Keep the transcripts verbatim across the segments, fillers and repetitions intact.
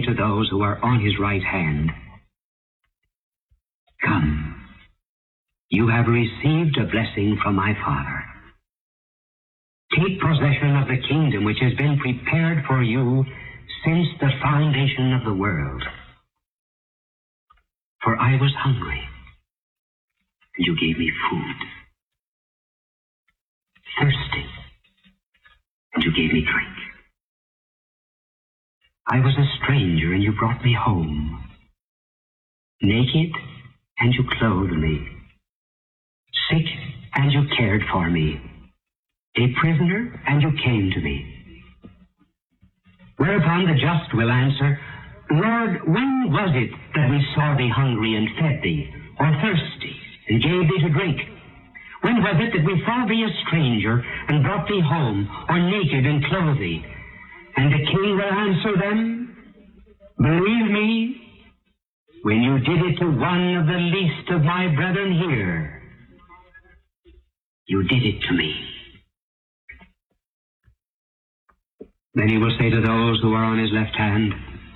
to those who are on his right hand, "Come, you have received a blessing from my Father. Take possession of the kingdom which has been prepared for you since the foundation of the world. For I was hungry, and you gave me food. Thirsty, and you gave me drink. I was a stranger, and you brought me home. Naked, and you clothed me. Sick, and you cared for me. A prisoner, and you came to me." Whereupon the just will answer, "Lord, when was it that we saw thee hungry and fed thee, or thirsty, and gave thee to drink? When was it that we saw thee a stranger, and brought thee home, or naked, and clothed thee?" And the king will answer them, "Believe me, when you did it to one of the least of my brethren here, you did it to me." Then he will say to those who are on his left hand,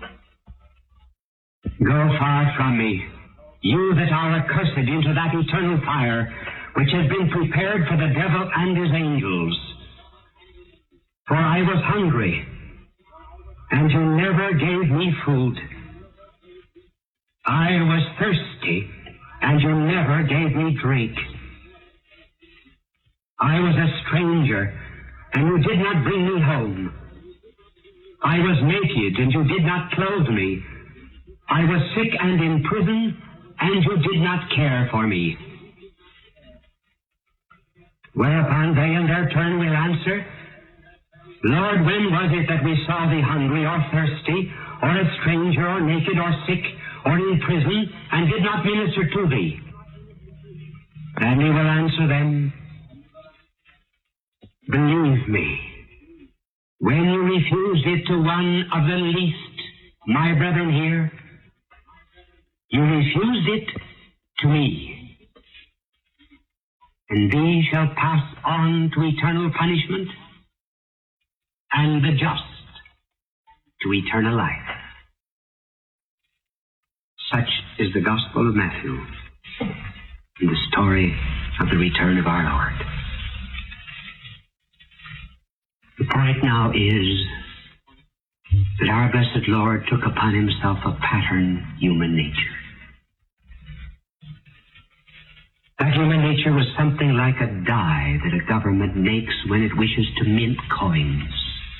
"Go far from me, you that are accursed, into that eternal fire, which has been prepared for the devil and his angels. For I was hungry, and you never gave me food. I was thirsty, and you never gave me drink. I was a stranger, and you did not bring me home. I was naked, and you did not clothe me. I was sick and in prison, and you did not care for me." Whereupon they in their turn will answer, "Lord, when was it that we saw thee hungry or thirsty, or a stranger, or naked, or sick, or in prison, and did not minister to thee?" Then he will answer them, "Believe me, when you refused it to one of the least, my brethren here, you refused it to me. And these shall pass on to eternal punishment, and the just to eternal life." Such is the Gospel of Matthew, and the story of the return of our Lord. The point now is that our blessed Lord took upon himself a pattern human nature. That human nature was something like a die that a government makes when it wishes to mint coins.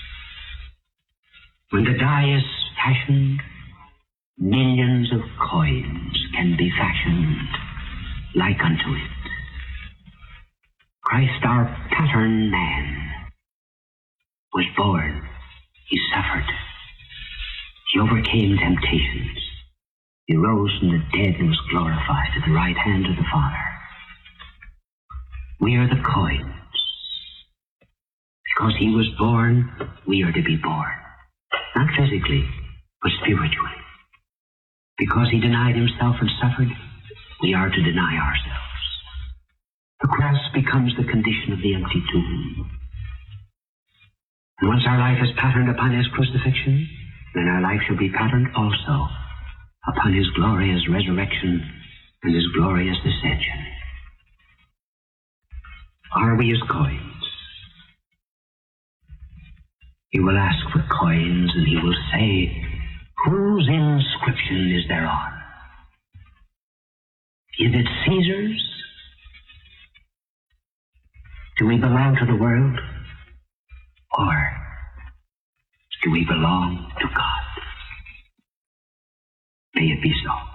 When the die is fashioned, millions of coins can be fashioned like unto it. Christ, our pattern man, was born. He suffered. He overcame temptations. He rose from the dead and was glorified at the right hand of the Father. We are the coins. Because he was born, we are to be born. Not physically, but spiritually. Because he denied himself and suffered, we are to deny ourselves. The cross becomes the condition of the empty tomb. And once our life is patterned upon his crucifixion, then our life shall be patterned also upon his glorious resurrection and his glorious ascension. Are we as coins? He will ask for coins, and he will say, "Whose inscription is thereon? Is it Caesar's? Do we belong to the world? Or do we belong to God?" May it be so.